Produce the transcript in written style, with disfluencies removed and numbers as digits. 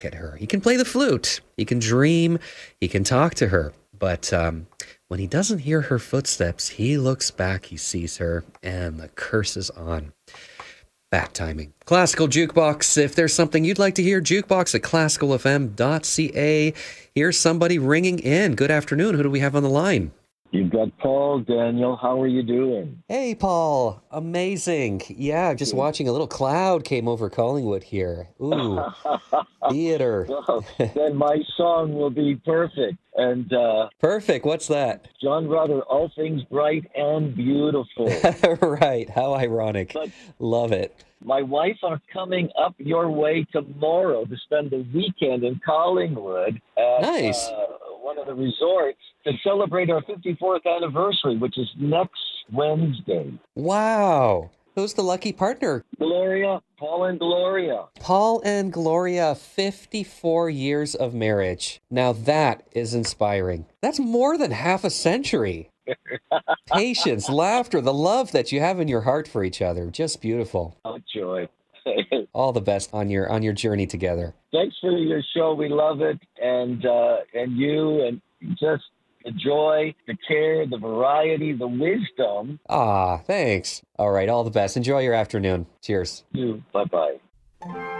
at her. He can play the flute. He can dream. He can talk to her. But when he doesn't hear her footsteps, he looks back, he sees her, and the curse is on. Bad timing. Classical Jukebox. If there's something you'd like to hear, jukebox at classicalfm.ca. Here's somebody ringing in. Good afternoon. Who do we have on the line? You've got Paul, Daniel. How are you doing? Hey, Paul. Amazing. Yeah, just watching a little cloud came over Collingwood here. Ooh, theater. Well, then my song will be perfect. And Perfect. What's that? John Rutter, All Things Bright and Beautiful. Right. How ironic. But Love it. my wife are coming up your way tomorrow to spend the weekend in Collingwood at Nice. one of the resorts to celebrate our 54th anniversary, which is next Wednesday. Wow. Who's the lucky partner? Gloria, Paul and Gloria. Paul and Gloria, 54 years of marriage. Now that is inspiring. That's more than half a century. Patience, laughter, the love that you have in your heart for each other. Just beautiful. Oh, joy. All the best on your journey together. Thanks for your show. We love it. And you, and just the joy, the care, the variety, the wisdom. Ah, thanks. All right, all the best. Enjoy your afternoon. Cheers. You. Bye-bye.